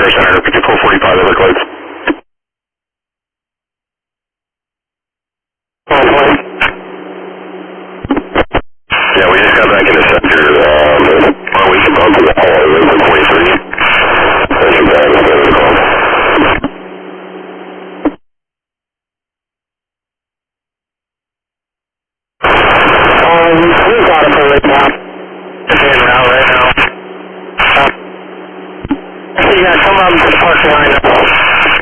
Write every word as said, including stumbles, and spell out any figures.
Air Center, fifty-four forty-five Everglades. Yeah, we just got back into sector, um, our week above the wall, it was forty-three. That's your bad, that's the call. Um, we got him right now. It's in route right now. Um, so yeah, come up to the parking line.